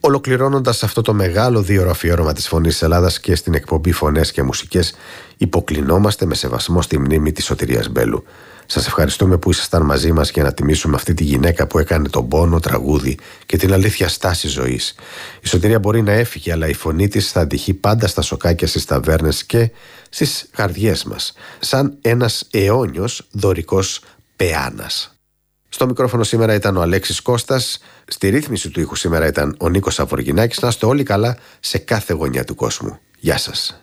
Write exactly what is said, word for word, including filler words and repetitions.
Ολοκληρώνοντας αυτό το μεγάλο δίωρο αφιέρωμα της Φωνής της Ελλάδας και στην εκπομπή Φωνές και Μουσικές, υποκλεινόμαστε με σεβασμό στη μνήμη της Σωτηρίας Μπέλου. Σας ευχαριστούμε που ήσασταν μαζί μας για να τιμήσουμε αυτή τη γυναίκα που έκανε τον πόνο τραγούδι και την αλήθεια στάση ζωής. Η Σωτηρία μπορεί να έφυγε, αλλά η φωνή της θα αντυχεί πάντα στα σοκάκια, στις ταβέρνες και στις καρδιές μας, σαν ένας αιώνιος δωρικός πεάνας. Στο μικρόφωνο σήμερα ήταν ο Αλέξης Κώστας, στη ρύθμιση του ήχου σήμερα ήταν ο Νίκος Αβοργινάκης. Να είστε όλοι καλά σε κάθε γωνιά του κόσμου. Γεια σας.